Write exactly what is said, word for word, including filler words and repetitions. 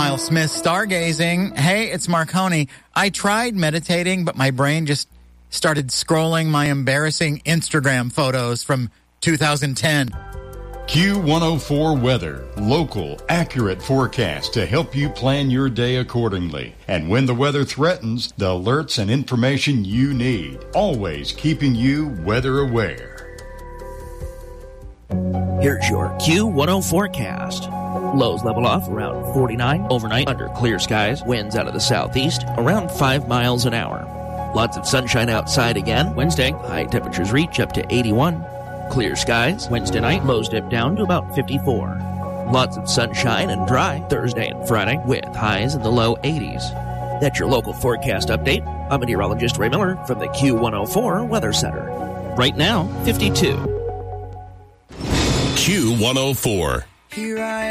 Kyle Smith stargazing. Hey, it's Marconi. I tried meditating, but my brain just started scrolling my embarrassing Instagram photos from two thousand ten. Q one oh four Weather. Local, accurate forecast to help you plan your day accordingly. And when the weather threatens, the alerts and information you need. Always keeping you weather aware. Here's your Q one oh forecast. Lows level off around forty-nine. Overnight, under clear skies. Winds out of the southeast, around five miles an hour. Lots of sunshine outside again. Wednesday, high temperatures reach up to eighty-one. Clear skies. Wednesday night, lows dip down to about fifty-four. Lots of sunshine and dry Thursday and Friday, with highs in the low eighties. That's your local forecast update. I'm meteorologist Ray Miller from the Q one oh four Weather Center. Right now, fifty-two. Q one oh four. Here I